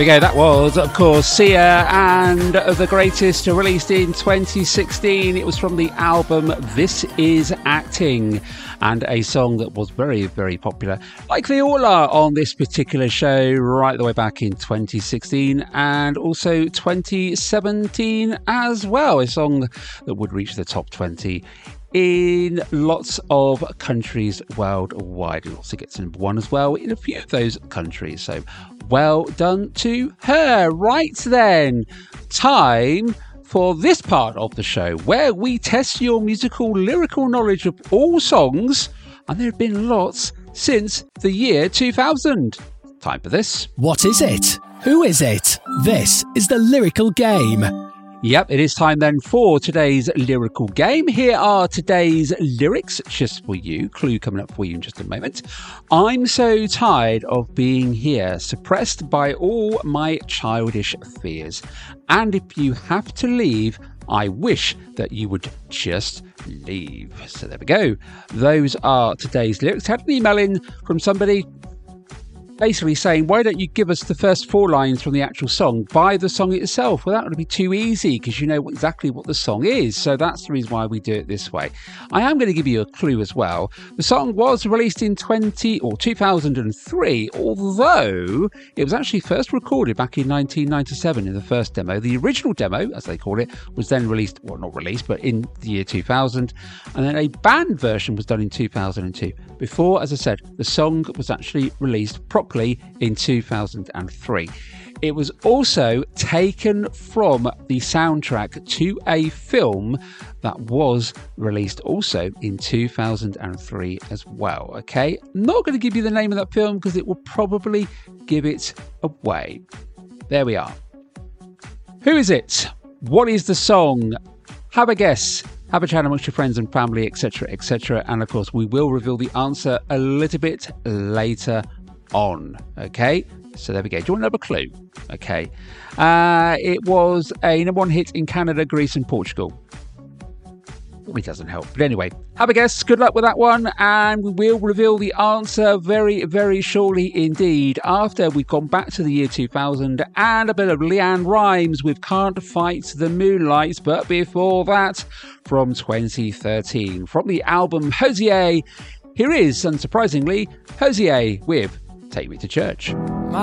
we go. That was, of course, Sia and The Greatest, released in 2016. It was from the album This Is Acting, and a song that was very, very popular, like they all are on this particular show, right the way back in 2016 and also 2017 as well. A song that would reach the top 20 in lots of countries worldwide. It also gets number one as well in a few of those countries. So well done to her. Right then, time for this part of the show where we test your musical lyrical knowledge of all songs, and there have been lots since the year 2000. Time for this. What is it? Who is it? This is the Lyrical Game. Yep, it is time then for today's lyrical game. Here are today's lyrics just for you. Clue coming up for you in just a moment. I'm so tired of being here, suppressed by all my childish fears. And if you have to leave, I wish that you would just leave. So there we go. Those are today's lyrics. Had an email in from somebody basically saying, why don't you give us the first four lines from the actual song by the song itself? Well, that would be too easy because you know exactly what the song is. So that's the reason why we do it this way. I am going to give you a clue as well. The song was released in 2003, although it was actually first recorded back in 1997 in the first demo. The original demo, as they call it, was then released, well, not released, but in the year 2000. And then a band version was done in 2002. Before, as I said, the song was actually released properly in 2003. It was also taken from the soundtrack to a film that was released also in 2003 as well. Okay, not going to give you the name of that film because it will probably give it away. There we are. Who is it? What is the song? Have a guess. Have a chat amongst your friends and family, etc., etc. And of course, we will reveal the answer a little bit later on. Okay, so there we go. Do you want another clue? Okay, it was a number one hit in Canada, Greece, and Portugal. It doesn't help, but anyway, have a guess. Good luck with that one, and we will reveal the answer very, very shortly indeed. After we've gone back to the year 2000 and a bit of Leanne Rimes with "Can't Fight the Moonlight," but before that, from 2013, from the album Hozier, here is, unsurprisingly, Hozier with "Take Me to Church."